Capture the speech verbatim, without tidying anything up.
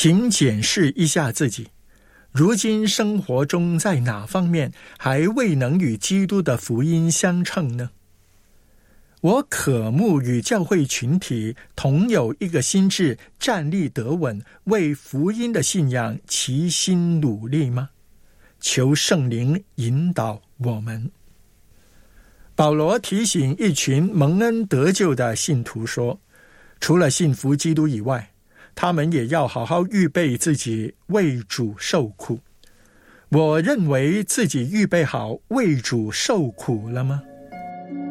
请检视一下自己，如今生活中在哪方面还未能与基督的福音相称呢？我渴慕与教会群体同有一个心志，站立得稳，为福音的信仰齐心努力吗？求圣灵引导我们。保罗提醒一群蒙恩得救的信徒说，除了信服基督以外，他们也要好好预备自己为主受苦。我认为自己预备好为主受苦了吗？